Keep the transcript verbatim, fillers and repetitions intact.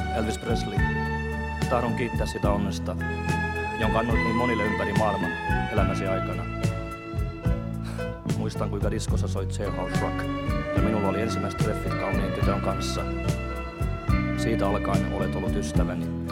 Elvis Presley. Tahdon kiittää sitä onnesta, jonka annoit niin monille ympäri maailman elämäsi aikana. Muistan, kuinka diskossa soit Jailhouse Rock, ja minulla oli ensimmäiset treffit kauniin tytön kanssa. Siitä alkaen olet ollut ystäväni.